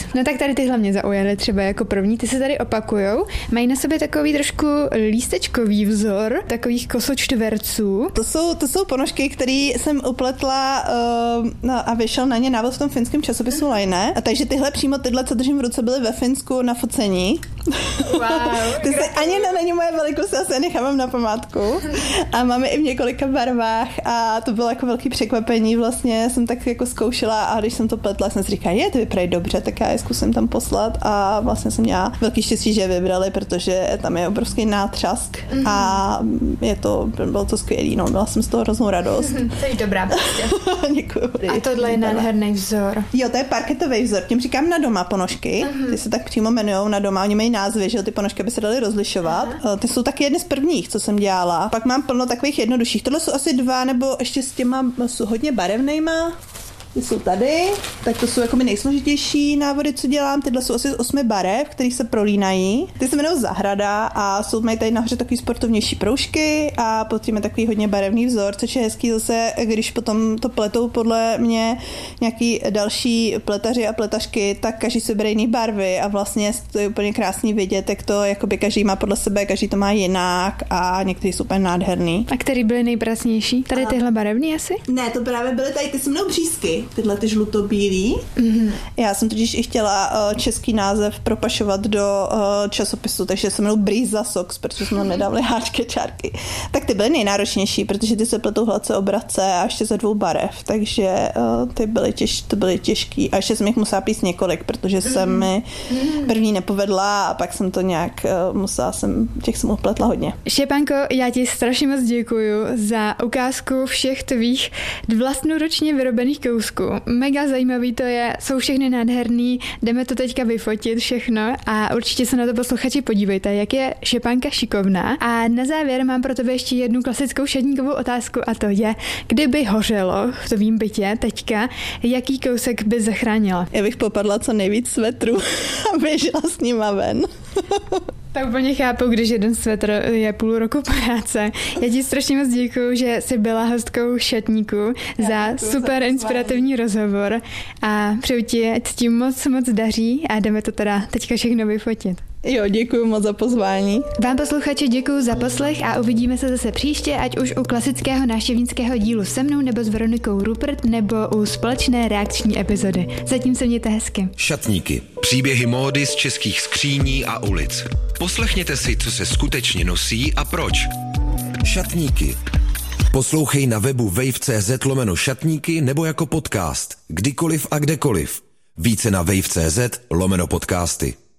No tak tady tyhle mě zaujaly třeba jako první, ty se tady opakujou. Mají na sobě takový trošku lístečkový vzor, takových kosočtverců. To jsou ponožky, které jsem upletla a vyšel na ně návod v tom finském časopisu Line. A takže tyhle, co držím v ruce, byly ve Finsku na focení. Wow. Ty se ani není moje velikost, já se je nechávám na památku. A máme i v několika barvách a to bylo jako velký překvapení. Vlastně jsem tak jako zkoušela a když jsem to pletla, jsem si říkala, ty vypadají dobře, tak já je zkusím tam poslat a vlastně jsem měla velký štěstí, že je vybrali, protože tam je obrovský nátřask a bylo to skvělý, no, měla jsem z toho hroznou radost. Jsi dobrá prostě. Děkuju. A tohle je nádherný vzor. Jo, to je parketový vzor, tím říkám na doma ponožky, ty se tak přímo jmenujou na doma, oni mají názvy, že ty ponožky by se daly rozlišovat. Ty jsou taky jedny z prvních, co jsem dělala. Pak mám plno takových jednodušších. Tohle jsou asi 2 nebo ještě s těma jsou hodně barevnejma. Ty jsou tady, tak to jsou jako nejsložitější návody, co dělám. Tyhle jsou asi z 8 barev, které se prolínají. Ty se jmenují Zahrada a mají tady nahoře takový sportovnější proužky a potom je takový hodně barevný vzor, což je hezký zase, když potom to pletou podle mě nějaký další pletaři a pletařky, tak každý si bere jiný barvy a vlastně to je úplně krásný vidět, jak to jakoby každý má podle sebe, každý to má jinak a některý jsou úplně nádherný. A který byly nejpracnější? Tady tyhle barevný asi? Ne, to právě byly tady, ty se mnou břízky. Tyhle ty žlutobílý. Mm-hmm. Já jsem totiž i chtěla český název propašovat do časopisu, takže se jmenuji Brýza Socks, protože jsme tam nedávali háčky, čárky. Tak ty byly nejnáročnější, protože ty se pletou hladce obrace a ještě ze 2 barev, takže ty byly těžký. A ještě jsem jich musela plíst několik, protože jsem mi první nepovedla a pak jsem to nějak těch jsem upletla hodně. Štěpánko, já ti strašně moc děkuju za ukázku všech tvých vlastnoručně vyrobených kousků. Mega zajímavý to je, jsou všechny nádherný, jdeme to teďka vyfotit všechno a určitě se na to posluchači podívejte, jak je Štěpánka šikovná. A na závěr mám pro tebe ještě jednu klasickou šatníkovou otázku a to je, kdyby hořelo v tvým bytě teďka, jaký kousek by zachránila? Já bych popadla co nejvíc svetru a běžela s nima ven. Tak úplně chápu, když jeden svetr je půl roku práce. Já ti strašně moc děkuju, že jsi byla hostkou Šatníku za super inspirativní rozhovor a přeju ti, ať tím moc daří a jdeme to teda teďka všechno vyfotit. Jo, děkuju moc za pozvání. Vám posluchači děkuju za poslech a uvidíme se zase příště, ať už u klasického návštěvnického dílu se mnou nebo s Veronikou Rupert nebo u společné reakční epizody. Zatím se mějte hezky. Šatníky. Příběhy módy z českých skříní a ulic. Poslechněte si, co se skutečně nosí a proč. Šatníky. Poslouchej na webu wave.cz/šatníky nebo jako podcast. Kdykoliv a kdekoliv. Více na wave.cz/podcasty.